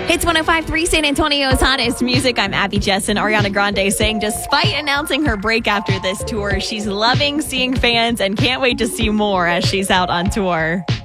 Hits 105.3 San Antonio's hottest music. I'm Abby Jessen. Ariana Grande saying despite announcing her break after this tour, she's loving seeing fans and can't wait to see more as she's out on tour.